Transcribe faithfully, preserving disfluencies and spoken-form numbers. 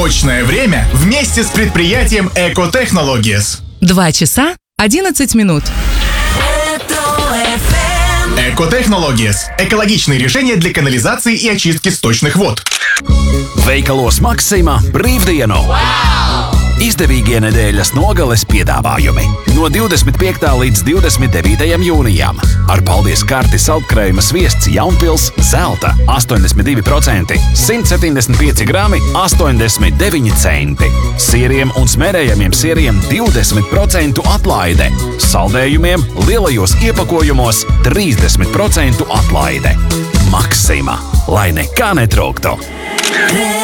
Точное время вместе с предприятием Экотехнологиес. Два часа одиннадцать минут. Экотехнологиес – экологичные решения для канализации и очистки сточных вод. Veikalos Maksima brīvdienu! Wow! Izdevīgie nedēļas nogales piedāvājumi no divdesmit piektā līdz divdesmit devītajam jūnijam. Ar paldies karti saldkrējuma sviests Jaunpils zelta astoņdesmit divi procenti, simt septiņdesmit pieci grami, astoņdesmit deviņi centi. Sieriem un smērējamiem sieriem divdesmit procentu atlaide. Saldējumiem lielajos iepakojumos trīsdesmit procentu atlaide. Maksima, lai nekā netrūktu!